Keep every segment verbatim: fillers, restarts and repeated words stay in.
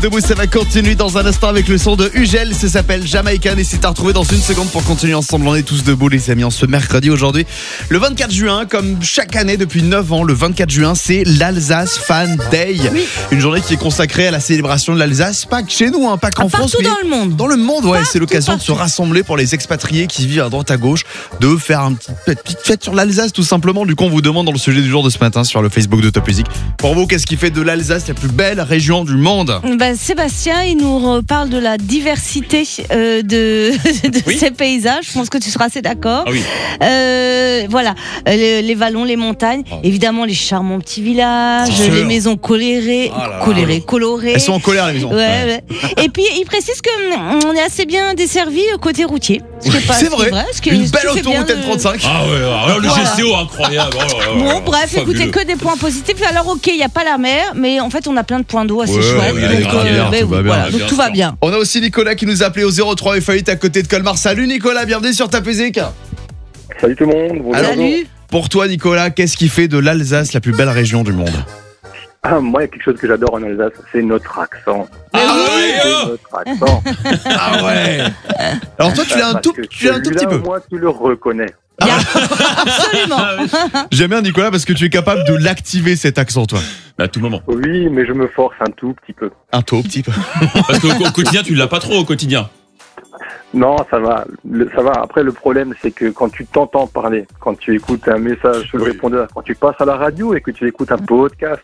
debout, ça va continuer dans un instant avec le son de Ugel. Ça s'appelle Jamaican et c'est à retrouver dans une seconde pour continuer ensemble. On est tous debout les amis en ce mercredi aujourd'hui. Le vingt-quatre juin, comme chaque année depuis neuf ans, le vingt-quatre juin, c'est l'Alsace Fan Day. Oui. Une journée qui est consacrée à la célébration de l'Alsace, pas que chez nous, hein, pas qu'en ah, France. Partout dans le monde. Dans le monde, ouais. Partout, c'est l'occasion partout. de se rassembler pour les expatriés qui vivent à droite à gauche, de faire une petite, petite fête sur l'Alsace tout simplement. Du coup, on vous demande dans le sujet du jour de ce matin sur le Facebook de Top Music. Pour vous, qu'est-ce qui fait de l'Alsace la plus belle région du monde? Bah, Sébastien, il nous parle de la diversité euh, de, de oui. ces paysages. Je pense que tu seras assez d'accord. Ah oui. euh, voilà, les, les vallons, les montagnes, oh. évidemment les charmants petits villages, oh, les maisons colorées, oh là colorées, là. colorées. Elles sont en colère les maisons. Ouais, ouais. Et puis il précise que on est assez bien desservi côté routier. C'est vrai. vrai ce que, Une belle autoroute N trente-cinq. Ah ouais, alors le voilà. G C O incroyable. Oh là là bon, là, bref, fabuleux. Écoutez, que des points positifs. Alors ok, il n'y a pas la mer, mais en fait on a plein de points d'eau assez ouais, chouettes. Ouais, donc, euh, bien, tout, va voilà, donc tout va bien. On a aussi Nicolas qui nous a appelé au zéro trois F huit à côté de Colmar. Salut Nicolas, bienvenue sur Top Music. Salut tout le monde. Bonjour. Alors, salut. Pour toi Nicolas, qu'est-ce qui fait de l'Alsace la plus belle région du monde? Ah, moi, il y a quelque chose que j'adore en Alsace, c'est notre accent. Ah ouais, c'est notre accent. Ah ouais. Alors toi, tu l'as un tout, tu l'as un tout petit peu. Moi, tu le reconnais. Ah. Absolument. J'aime bien Nicolas parce que tu es capable de l'activer cet accent, toi. À tout moment. Oui, mais je me force un tout petit peu. Un tout petit peu. Parce qu'au au quotidien, tu l'as pas trop au quotidien. Non, ça va, le, ça va. Après, le problème, c'est que quand tu t'entends parler, quand tu écoutes un message sur le oui. répondeur, quand tu passes à la radio et que tu écoutes un podcast.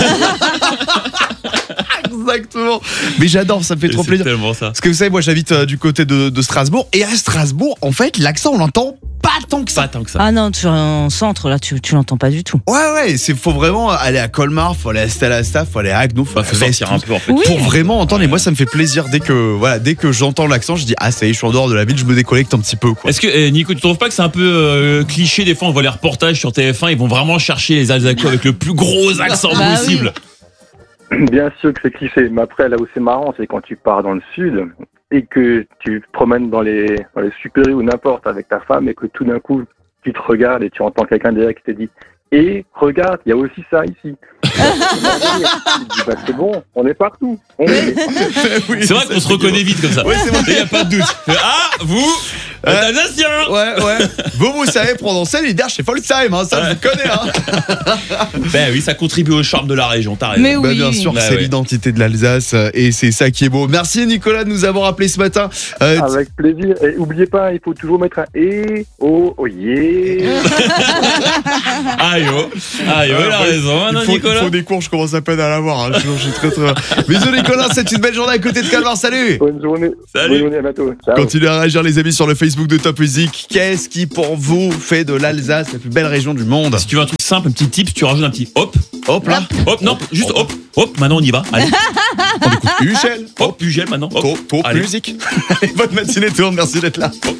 Exactement. Mais j'adore, ça me fait trop c'est plaisir. Tellement ça. Parce que vous savez, moi, j'habite euh, du côté de, de Strasbourg. Et à Strasbourg, en fait, l'accent, on l'entend pas tant que ça. Pas tant que ça. Ah non, tu es en centre, là, tu, tu l'entends pas du tout. Ouais, ouais, il faut vraiment aller à Colmar, faut aller à Stella, faut aller à Agno, faut, bah, faut sortir un peu en fait. Oui. Pour vraiment entendre. Ouais. Et moi, ça me fait plaisir dès que, voilà, dès que j'entends l'accent, je dis ah ça y est, je suis en dehors de la ville, je me déconnecte un petit peu. Quoi. Est-ce que eh, Nico, tu trouves pas que c'est un peu euh, cliché des fois on voit les reportages sur T F un, ils vont vraiment chercher les Alsaciens avec le plus gros accent bah, possible. Oui. Bien sûr que c'est cliché, mais après là où c'est marrant, c'est quand tu pars dans le sud et que tu te promènes dans les, dans les super-U ou n'importe avec ta femme et que tout d'un coup tu te regardes et tu entends quelqu'un derrière qui te dit et regarde, il y a aussi ça ici. Bah, c'est bon, on est partout. On est partout. Oui, c'est vrai qu'on se reconnaît vite comme ça. Oui, c'est vrai. Il n'y a pas de doute. Ah, vous, euh, Alsacien. Ouais, ouais. Vous, vous savez prononcer les chez Folksheim, hein, ça ouais. je vous connais. Hein. Ben oui, ça contribue au charme de la région, t'as raison. Mais oui. Ben, bien sûr, ben, c'est ouais. l'identité de l'Alsace et c'est ça qui est beau. Merci Nicolas de nous avoir appelé ce matin. Euh, Avec plaisir. Et n'oubliez pas, il faut toujours mettre un et, oh, oh yeah. Aïe, oh. Aïe, oh, il a raison, hein, il faut, Nicolas. Il faut des cours, je commence à peine à l'avoir. Hein. Je, je suis très très. Bisous Nicolas, c'est une belle journée à côté de Calvar. Salut. Bonne journée. Salut. Bonne journée, à bientôt. Ciao. Continuez à réagir les amis sur le Facebook de Top Music. Qu'est-ce qui pour vous fait de l'Alsace la plus belle région du monde? Si tu veux un truc simple, un petit tip, tu rajoutes un petit hop. Hop là. Hop, non, juste hop. Hop, maintenant on y va. Allez. On écoute Ugel. Hop, Ugel maintenant. Hop. Top Music. Bonne matinée tout le monde, merci d'être là. Hop.